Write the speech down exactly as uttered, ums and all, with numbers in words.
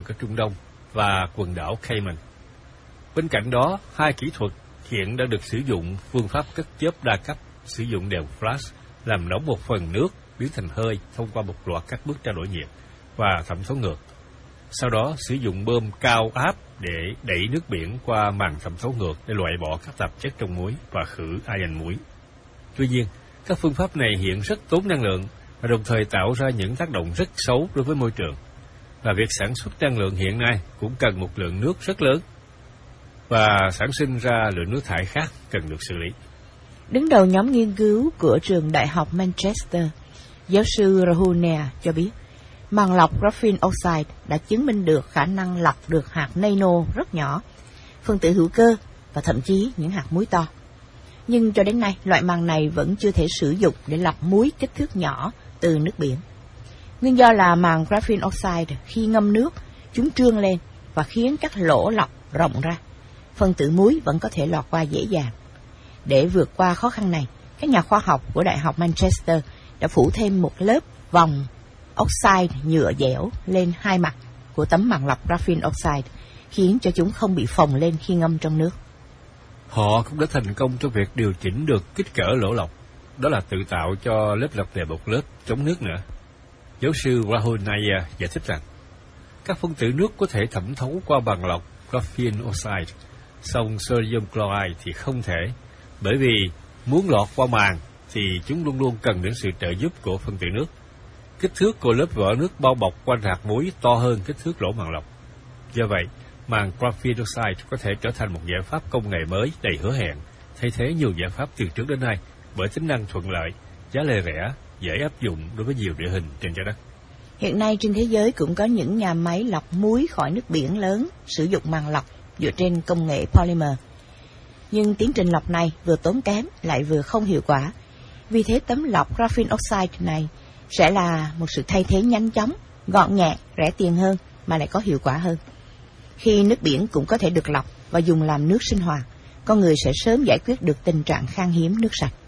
ở Trung Đông và quần đảo Cayman. Bên cạnh đó, hai kỹ thuật hiện đã được sử dụng phương pháp cất chớp đa cấp, sử dụng đèn flash làm nóng một phần nước biến thành hơi thông qua một loạt các bước trao đổi nhiệt và thẩm thấu ngược. Sau đó sử dụng bơm cao áp để đẩy nước biển qua màng thẩm thấu ngược để loại bỏ các tạp chất trong muối và khử ion muối. Tuy nhiên, các phương pháp này hiện rất tốn năng lượng và đồng thời tạo ra những tác động rất xấu đối với môi trường. Và việc sản xuất năng lượng hiện nay cũng cần một lượng nước rất lớn và sản sinh ra lượng nước thải khác cần được xử lý. Đứng đầu nhóm nghiên cứu của trường Đại học Manchester, giáo sư Rahul cho biết, màng lọc graphene oxide đã chứng minh được khả năng lọc được hạt nano rất nhỏ, phân tử hữu cơ và thậm chí những hạt muối to. Nhưng cho đến nay, loại màng này vẫn chưa thể sử dụng để lọc muối kích thước nhỏ từ nước biển. Nguyên do là màng graphene oxide khi ngâm nước, chúng trương lên và khiến các lỗ lọc rộng ra. Phân tử muối vẫn có thể lọt qua dễ dàng. Để vượt qua khó khăn này, các nhà khoa học của Đại học Manchester đã phủ thêm một lớp vòng oxide nhựa dẻo lên hai mặt của tấm màng lọc graphene oxide, khiến cho chúng không bị phồng lên khi ngâm trong nước. Họ cũng đã thành công trong việc điều chỉnh được kích cỡ lỗ lọc, đó là tự tạo cho lớp lọc này một lớp chống nước nữa. Giáo sư Rahul Nair giải thích rằng, các phân tử nước có thể thẩm thấu qua màng lọc graphene oxide, song sodium chloride thì không thể, bởi vì muốn lọt qua màng thì chúng luôn luôn cần đến sự trợ giúp của phân tử nước. Kích thước của lớp vỏ nước bao bọc quanh hạt muối to hơn kích thước lỗ màng lọc. Do vậy, màng graphene oxide có thể trở thành một giải pháp công nghệ mới đầy hứa hẹn, thay thế nhiều giải pháp từ trước đến nay bởi tính năng thuận lợi, giá lẻ rẻ, dễ áp dụng đối với nhiều địa hình trên trái đất. Hiện nay trên thế giới cũng có những nhà máy lọc muối khỏi nước biển lớn sử dụng màng lọc dựa trên công nghệ polymer. Nhưng tiến trình lọc này vừa tốn kém lại vừa không hiệu quả. Vì thế tấm lọc graphene oxide này sẽ là một sự thay thế nhanh chóng, gọn nhẹ, rẻ tiền hơn mà lại có hiệu quả hơn. Khi nước biển cũng có thể được lọc và dùng làm nước sinh hoạt, con người sẽ sớm giải quyết được tình trạng khan hiếm nước sạch.